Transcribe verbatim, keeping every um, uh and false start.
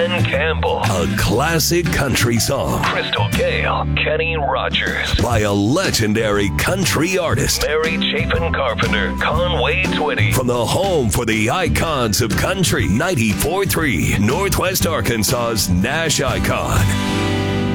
Ben Campbell. A classic country song. Crystal Gale. Kenny Rogers. By a legendary country artist. Mary Chapin Carpenter. Conway Twitty. From the home for the icons of country, ninety-four point three, Northwest Arkansas's Nash Icon.